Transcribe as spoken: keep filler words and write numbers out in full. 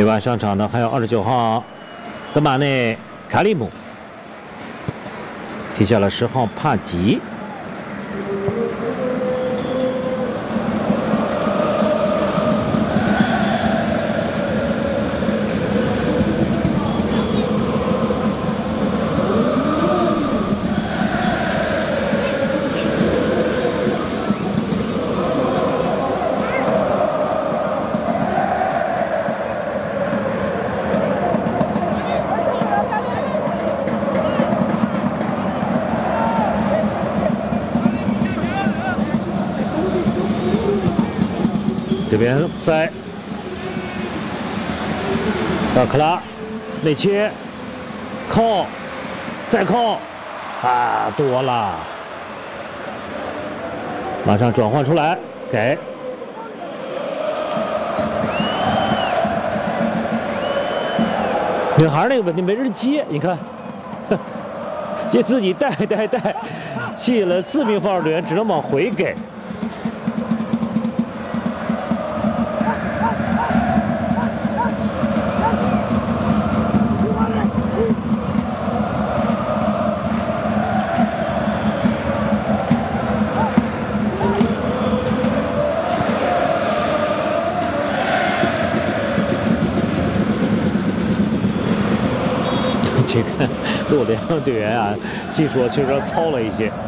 另外上场的还有二十九号德马内卡利姆，踢下了十号帕吉。 这边塞到克拉内切扣再扣啊，多了，马上转换出来给女孩那个问题没人接，你看，也自己带带带，吸引了四名防守队员，只能往回给。 这个洛良队员啊，技术确实糙了一些。